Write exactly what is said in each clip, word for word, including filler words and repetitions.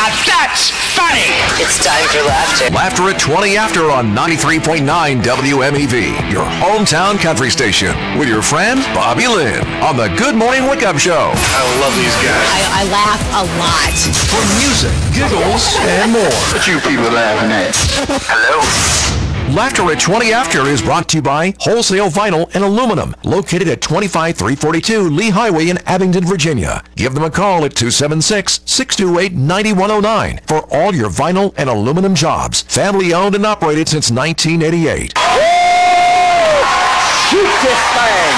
Now that's funny. It's time for laughter. Laughter at twenty after on ninety-three point nine W M E V, your hometown country station, with your friend Bobby Lynn on the Good Morning Wake Up Show. I love these guys. I, I laugh a lot. For music, giggles, and more. What you people laughing at? Hello? Laughter at twenty after is brought to you by Wholesale Vinyl and Aluminum, located at twenty-five three forty-two Lee Highway in Abingdon, Virginia. Give them a call at two seven six, six two eight, nine one zero nine for all your vinyl and aluminum jobs. Family owned and operated since nineteen eighty-eight. Shoot this thing!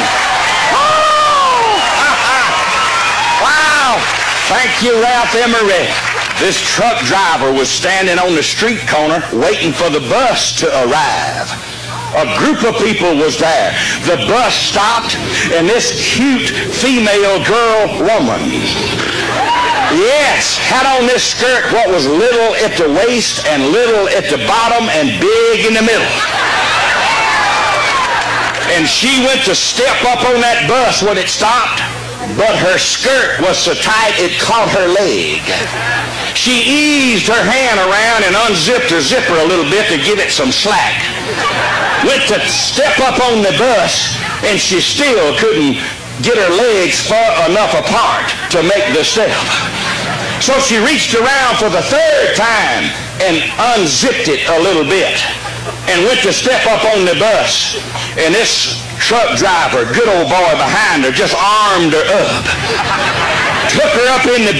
Wow! Thank you, Ralph Emery. This truck driver was standing on the street corner waiting for the bus to arrive. A group of people was there. The bus stopped, and this cute female girl woman, yes, had on this skirt what was little at the waist and little at the bottom and big in the middle. And she went to step up on that bus when it stopped, but her skirt was so tight it caught her leg. She eased her hand around and unzipped her zipper a little bit to give it some slack. Went to step up on the bus, and she still couldn't get her legs far enough apart to make the step. So she reached around for the third time and unzipped it a little bit and went to step up on the bus. And this truck driver, good old boy behind her, just armed her up, took her up in the